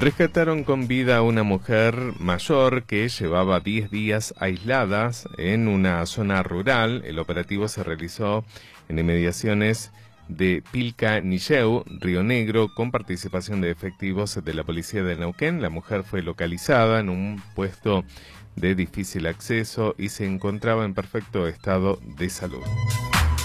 Rescataron con vida a una mujer mayor que llevaba 10 días aisladas en una zona rural. El operativo se realizó en inmediaciones de Pilca-Nilleu, Río Negro, con participación de efectivos de la policía de Neuquén. La mujer fue localizada en un puesto de difícil acceso y se encontraba en perfecto estado de salud.